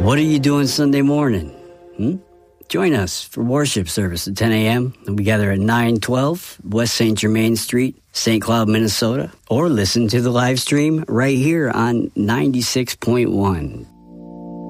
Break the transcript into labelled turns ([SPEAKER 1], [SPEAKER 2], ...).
[SPEAKER 1] What are you doing Sunday morning? Join us for worship service at 10 a.m. We gather at 912 West St. Germain Street, St. Cloud, Minnesota. Or listen to the live stream right here on 96.1.